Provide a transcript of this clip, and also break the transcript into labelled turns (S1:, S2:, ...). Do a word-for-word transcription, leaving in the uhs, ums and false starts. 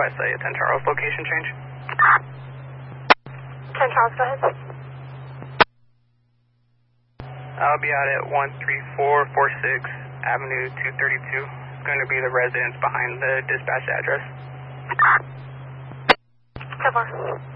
S1: request a ten Charles location change.
S2: ten Charles, go ahead.
S1: I'll be out at one three four four six Avenue two thirty-two. It's going to be the residence behind the dispatch address.
S2: ten four.